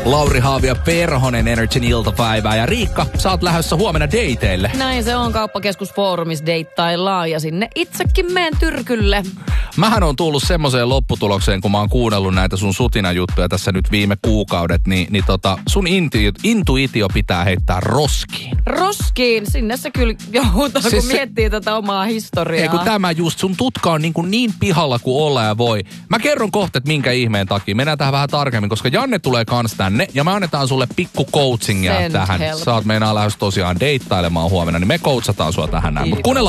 Lauri Haavi ja Perhonen Energyn iltapäivää. Ja Riikka, sä oot lähdössä huomenna dateille. Näin se on, kauppakeskusfoorumissa deittaillaan ja sinne itsekin meen tyrkylle. Mähän on tullut semmoiseen lopputulokseen, kun mä oon kuunnellut näitä sun sutinajuttuja tässä nyt viime kuukaudet, niin sun intuitio pitää heittää roskiin. Roskiin? Sinne se kyllä joutuu, siis kun miettii tätä omaa historiaa. Ei kun tämä just, sun tutka on niin pihalla kuin olla ja voi. Mä kerron kohta, että minkä ihmeen takia. Mennään tähän vähän tarkemmin, koska Janne tulee kans tänne ja me annetaan sulle pikku coachingia tähän. Sä oot meinaa lähes tosiaan deittailemaan huomenna, niin me coachataan sua tähän näin. Mut